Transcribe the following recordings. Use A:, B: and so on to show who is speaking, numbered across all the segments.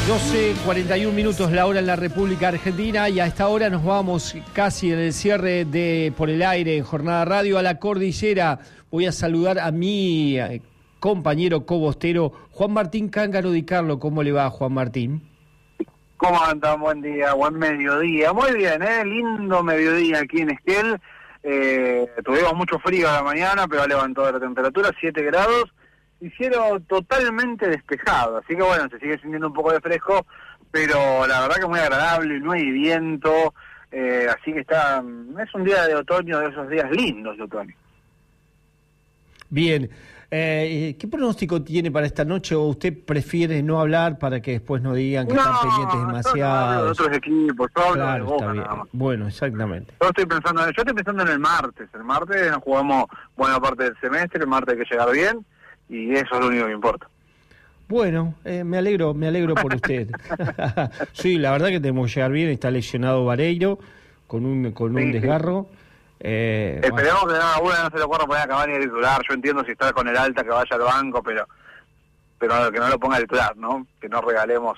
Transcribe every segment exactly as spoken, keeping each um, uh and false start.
A: doce cuarenta y un minutos la hora en la República Argentina, y a esta hora nos vamos casi en el cierre de Por el Aire en Jornada Radio a la cordillera. Voy a saludar a mi compañero cobostero Juan Martín Cángaro Di Carlo. ¿Cómo le va, Juan Martín?
B: ¿Cómo andan? Buen día, buen mediodía. Muy bien, ¿eh? Lindo mediodía aquí en Esquel. Eh, tuvimos mucho frío a la mañana, pero ha levantado la temperatura, siete grados. Hicieron totalmente despejado, así que bueno, se sigue sintiendo un poco de fresco, pero la verdad que es muy agradable, no hay viento, eh, así que está, es un día de otoño, de esos días lindos de otoño.
A: Bien, eh, ¿qué pronóstico tiene para esta noche, o usted prefiere no hablar para que después no digan que
B: no,
A: están pendientes demasiado?
B: No, de otros equipos, yo hablo
A: claro,
B: de Boca,
A: está bien.
B: Nada más.
A: Bueno, exactamente.
B: Yo estoy pensando, yo estoy pensando en el martes, el martes nos jugamos buena parte del semestre, el martes hay que llegar bien, y eso es lo único que importa.
A: Bueno, eh, me alegro, me alegro por usted. Sí, la verdad que tenemos que llegar bien. Está lesionado Vareiro con un con un sí, desgarro. Sí. Eh,
B: Esperemos
A: bueno.
B: que no, una no se le ocurra poner a Cavani a titular. Yo entiendo si está con el alta que vaya al banco, pero pero que no lo ponga a titular, ¿no? Que no regalemos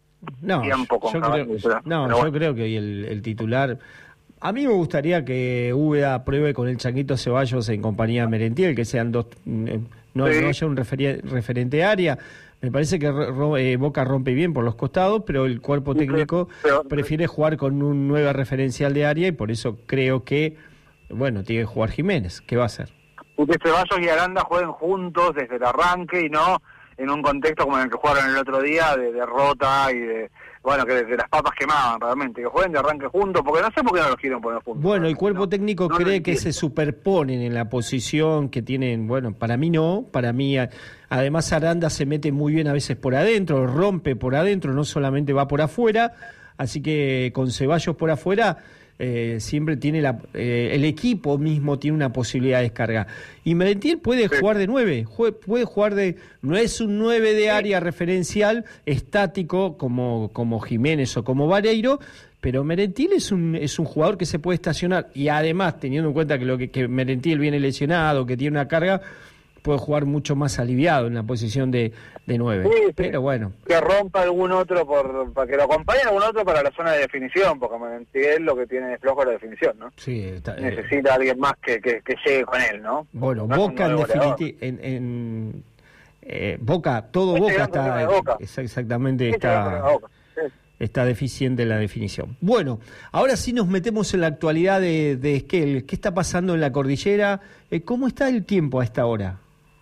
A: no,
B: tiempo con
A: yo
B: Cavani.
A: Creo,
B: titular.
A: no,
B: pero
A: yo
B: bueno.
A: creo que hoy el, el titular. A mí me gustaría que Úbeda pruebe con el Changuito Ceballos en compañía de Merentiel, que sean dos, no, sí. no haya un referi- referente área. Me parece que ro- eh, Boca rompe bien por los costados, pero el cuerpo técnico sí, pero, prefiere jugar con un nuevo referencial de área, y por eso creo que, bueno, tiene que jugar Jiménez. ¿Qué va a hacer?
B: Y que Ceballos y Aranda jueguen juntos desde el arranque y no en un contexto como en el que jugaron el otro día, de derrota y de... Bueno, que, que las papas quemaban realmente, que jueguen de arranque juntos, porque no sé por qué no los quieren poner juntos.
A: Bueno, el cuerpo
B: no,
A: técnico
B: no
A: cree que se superponen en la posición que tienen. Bueno, para mí no, para mí, además Aranda se mete muy bien a veces por adentro, rompe por adentro, no solamente va por afuera, así que con Ceballos por afuera... Eh, siempre tiene la, eh, el equipo mismo tiene una posibilidad de descarga. Y Merentiel puede sí. jugar de nueve, jue, puede jugar de, no es un nueve de área sí. referencial, estático como, como Jiménez o como Vareiro, pero Merentiel es un, es un jugador que se puede estacionar, y además, teniendo en cuenta que, lo que, que Merentiel viene lesionado, que tiene una carga, puede jugar mucho más aliviado en la posición de, de nueve. Sí, sí. Pero bueno.
B: Que rompa algún otro, por para que lo acompañe algún otro para la zona de definición, porque Merentiel lo que tiene es flojo la definición, ¿no?
A: Sí, está,
B: necesita eh, alguien más que, que, que llegue con él, ¿no?
A: Bueno, no Boca en definitiva, en, en eh, Boca, todo este Boca está, Boca. exactamente este está, Boca. Sí. está deficiente en la definición. Bueno, ahora sí nos metemos en la actualidad de, de Esquel. ¿Qué está pasando en la cordillera? Eh, ¿Cómo está el tiempo a esta hora?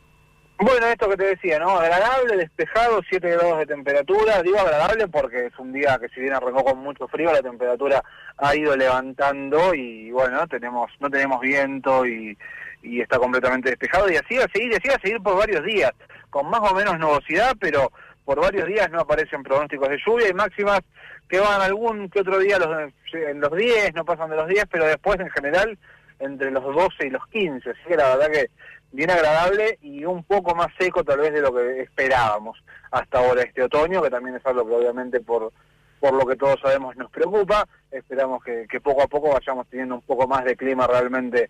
B: Bueno, esto que te decía, ¿no? Agradable, despejado, siete grados de temperatura. Digo agradable porque es un día que, si bien arrancó con mucho frío, la temperatura ha ido levantando y bueno, tenemos no tenemos viento y, y está completamente despejado, y así va a seguir, y así va a seguir por varios días, con más o menos nubosidad, pero por varios días no aparecen pronósticos de lluvia, y máximas que van algún que otro día los, en los diez, no pasan de los diez, pero después en general entre los doce y los quince, así que la verdad que bien agradable y un poco más seco tal vez de lo que esperábamos hasta ahora este otoño, que también es algo que obviamente por por lo que todos sabemos nos preocupa. Esperamos que, que poco a poco vayamos teniendo un poco más de clima realmente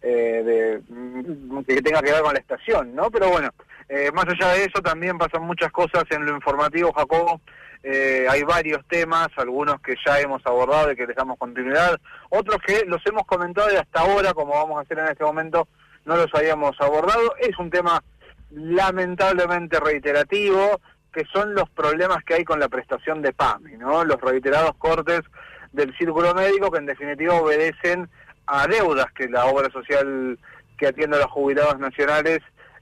B: eh, de que tenga que ver con la estación, ¿no? Pero bueno, eh, más allá de eso también pasan muchas cosas en lo informativo, Jacobo. Eh, hay varios temas, algunos que ya hemos abordado y que les damos continuidad, otros que los hemos comentado y hasta ahora, como vamos a hacer en este momento, no los habíamos abordado. Es un tema lamentablemente reiterativo, que son los problemas que hay con la prestación de PAMI, ¿no? Los reiterados cortes del círculo médico, que en definitiva obedecen a deudas que la obra social que atiende a los jubilados nacionales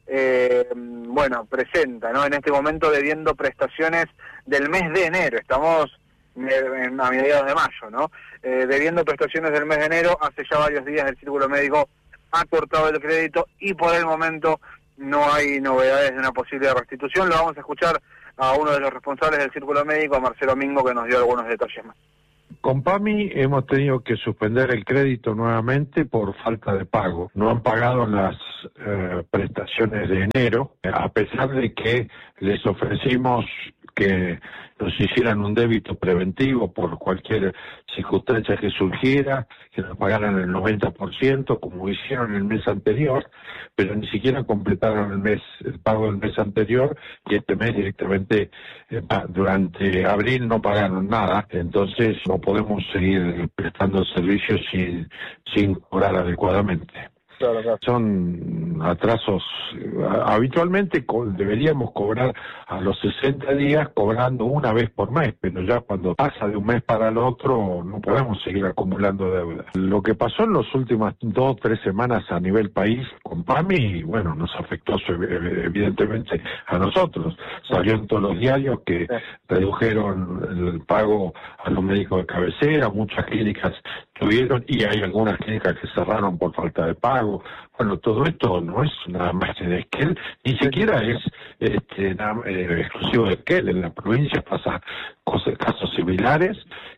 B: eh, bueno, presenta, ¿no? En este momento debiendo prestaciones del mes de enero, estamos en, a mediados de mayo, ¿no? Eh, debiendo prestaciones del mes de enero, hace ya varios días el círculo médico ha cortado el crédito y por el momento no hay novedades de una posible restitución. Lo vamos a escuchar a uno de los responsables del círculo médico, a Marcelo Mingo, que nos dio algunos detalles más.
C: Con PAMI hemos tenido que suspender el crédito nuevamente por falta de pago. No han pagado las eh, prestaciones de enero, a pesar de que les ofrecimos que nos hicieran un débito preventivo por cualquier circunstancia que surgiera, que nos pagaran el noventa por ciento, como hicieron el mes anterior, pero ni siquiera completaron el mes, el pago del mes anterior, y este mes directamente, eh, durante abril no pagaron nada, entonces no podemos seguir prestando servicios sin, sin cobrar adecuadamente.
B: Claro, claro.
C: Son atrasos, habitualmente co deberíamos cobrar a los sesenta días cobrando una vez por mes, pero ya cuando pasa de un mes para el otro no podemos seguir acumulando deuda. Lo que pasó en las últimas dos o tres semanas a nivel país con PAMI, bueno, nos afectó evidentemente a nosotros. Salió en todos los diarios que redujeron el pago a los médicos de cabecera, muchas clínicas tuvieron, y hay algunas clínicas que cerraron por falta de pago. Bueno, todo esto no es nada más de Esquel, ni siquiera es este, nada, eh, exclusivo de Esquel. En la provincia pasa cosas, casos similares,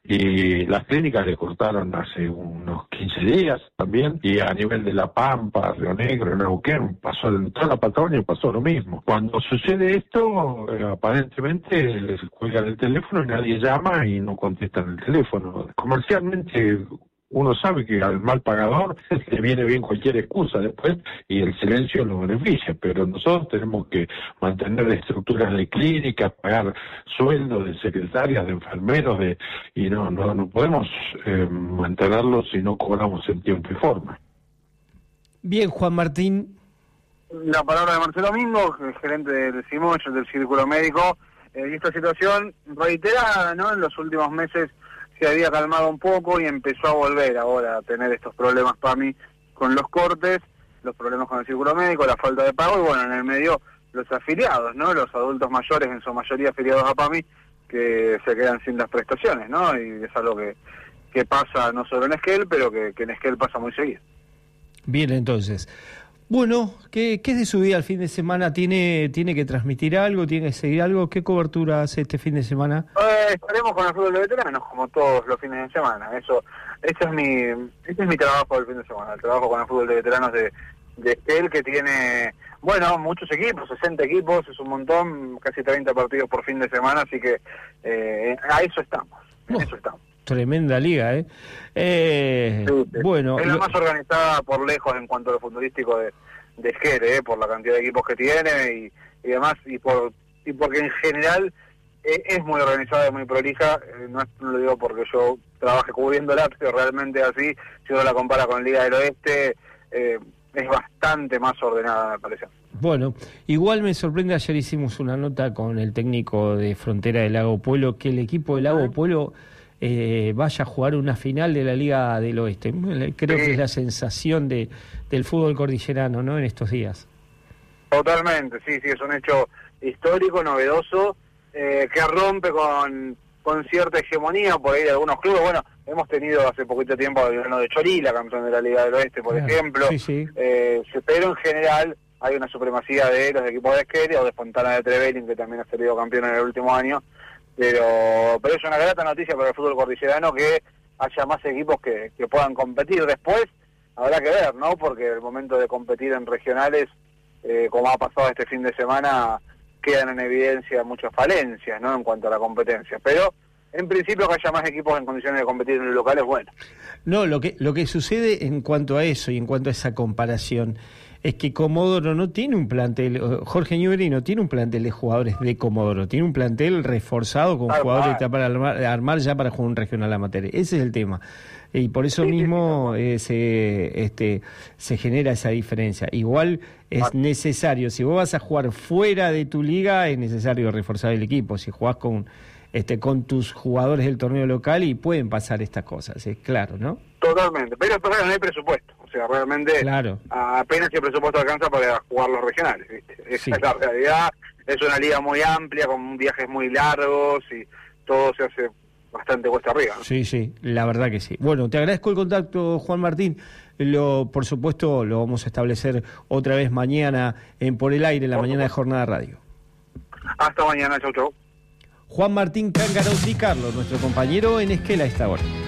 C: y las clínicas le cortaron hace unos quince días también, y a nivel de La Pampa, Río Negro, Neuquén, pasó en toda la Patagonia pasó lo mismo. Cuando sucede esto, eh, aparentemente les cuelgan el teléfono y nadie llama y no contestan el teléfono. Comercialmente uno sabe que al mal pagador le viene bien cualquier excusa después y el silencio lo beneficia, pero nosotros tenemos que mantener estructuras de clínicas, pagar sueldos de secretarias, de enfermeros, de y no no no podemos eh, mantenerlos si no cobramos en tiempo y forma.
A: Bien, Juan Martín.
B: La palabra de Marcelo Mingo, gerente del CIMOCH, del Círculo Médico. En esta situación reiterada, ¿no? En los últimos meses se había calmado un poco y empezó a volver ahora a tener estos problemas PAMI con los cortes, los problemas con el Círculo Médico, la falta de pago, y bueno, en el medio los afiliados, ¿no? Los adultos mayores, en su mayoría afiliados a PAMI, que se quedan sin las prestaciones, ¿no? Y es algo que, que pasa no solo en Esquel, pero que, que en Esquel pasa muy seguido.
A: Bien, entonces. Bueno, ¿qué, ¿qué es de su vida el fin de semana? ¿Tiene tiene que transmitir algo? ¿Tiene que seguir algo? ¿Qué cobertura hace este fin de semana?
B: Eh, estaremos con el fútbol de veteranos, como todos los fines de semana. Eso, ese es mi, ese es mi trabajo del fin de semana, el trabajo con el fútbol de veteranos de, de Esquel, que tiene, bueno, muchos equipos, sesenta equipos, es un montón, casi treinta partidos por fin de semana, así que eh, a eso estamos, en oh. eso estamos.
A: Tremenda liga, ¿eh? eh
B: sí, sí.
A: Bueno,
B: es la
A: lo...
B: más organizada por lejos en cuanto a lo futbolístico de, de Esquel, ¿eh? Por la cantidad de equipos que tiene y, y demás, y por y porque en general eh, es muy organizada y muy prolija. Eh, no, es, no lo digo porque yo trabaje cubriéndola, pero realmente así, si uno la compara con Liga del Oeste, eh, es bastante más ordenada, me parece.
A: Bueno, igual me sorprende, ayer hicimos una nota con el técnico de Frontera del Lago Pueblo, que el equipo del Lago Pueblo Eh, vaya a jugar una final de la Liga del Oeste. Creo que es la sensación de del fútbol cordillerano, ¿no?, en estos días.
B: Totalmente, sí, sí, es un hecho histórico, novedoso, eh, que rompe con, con cierta hegemonía por ahí de algunos clubes. Bueno, hemos tenido hace poquito tiempo el Grano de Chorila, campeón de la Liga del Oeste, por claro, ejemplo.
A: Sí, sí.
B: Eh, pero en general hay una supremacía de los equipos de Esquel o de Fontana de Trevelin, que también ha salido campeón en el último año. Pero pero es una grata noticia para el fútbol cordillerano que haya más equipos que, que puedan competir. Después habrá que ver, ¿no? Porque el momento de competir en regionales, eh, como ha pasado este fin de semana, quedan en evidencia muchas falencias, ¿no?, en cuanto a la competencia. Pero en principio que haya más equipos en condiciones de competir en el local es bueno.
A: No, lo que lo que sucede en cuanto a eso y en cuanto a esa comparación es que Comodoro no tiene un plantel, Jorge Newbery no tiene un plantel de jugadores de Comodoro, tiene un plantel reforzado con Armar. jugadores que para armar, armar ya para jugar un regional amateur. Ese es el tema. Y por eso sí, mismo sí, sí. Eh, se, este, se genera esa diferencia. Igual es ah. necesario, si vos vas a jugar fuera de tu liga, es necesario reforzar el equipo. Si jugás con, este, con tus jugadores del torneo local, y pueden pasar estas cosas, es claro, ¿no?
B: Totalmente, pero todavía no hay presupuesto. O sea, realmente
A: claro.
B: apenas el presupuesto alcanza para jugar los regionales, ¿viste? Esa
A: sí.
B: es la realidad. Es una liga muy amplia, con viajes muy largos y todo se hace bastante cuesta arriba, ¿no?
A: Sí, sí, la verdad que sí. Bueno, te agradezco el contacto, Juan Martín. Lo, por supuesto, lo vamos a establecer otra vez mañana en Por el Aire, en la por mañana supuesto. de Jornada Radio.
B: Hasta mañana, chau, chau.
A: Juan Martín Cangarotti Carlos, nuestro compañero en Esquel a esta hora.